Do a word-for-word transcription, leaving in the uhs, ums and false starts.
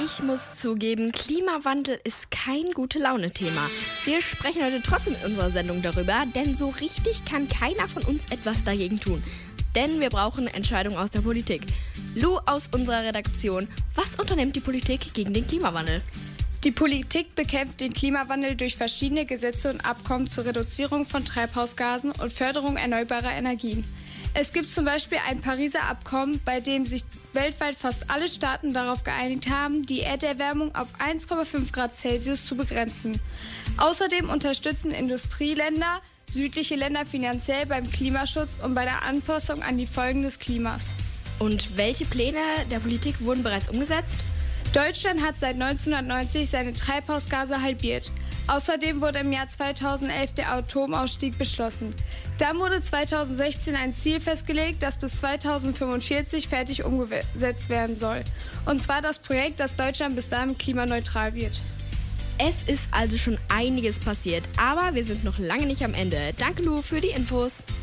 Ich muss zugeben, Klimawandel ist kein Gute-Laune-Thema. Wir sprechen heute trotzdem in unserer Sendung darüber, denn so richtig kann keiner von uns etwas dagegen tun. Denn wir brauchen Entscheidungen aus der Politik. Lou aus unserer Redaktion, was unternimmt die Politik gegen den Klimawandel? Die Politik bekämpft den Klimawandel durch verschiedene Gesetze und Abkommen zur Reduzierung von Treibhausgasen und Förderung erneuerbarer Energien. Es gibt zum Beispiel ein Pariser Abkommen, bei dem sich weltweit fast alle Staaten darauf geeinigt haben, die Erderwärmung auf eins Komma fünf Grad Celsius zu begrenzen. Außerdem unterstützen Industrieländer südliche Länder finanziell beim Klimaschutz und bei der Anpassung an die Folgen des Klimas. Und welche Pläne der Politik wurden bereits umgesetzt? Deutschland hat seit neunzehnhundertneunzig seine Treibhausgase halbiert. Außerdem wurde im Jahr zweitausendelf der Atomausstieg beschlossen. Dann wurde zweitausendsechzehn ein Ziel festgelegt, das bis zweitausendfünfundvierzig fertig umgesetzt werden soll. Und zwar das Projekt, dass Deutschland bis dahin klimaneutral wird. Es ist also schon einiges passiert, aber wir sind noch lange nicht am Ende. Danke, Lou, für die Infos.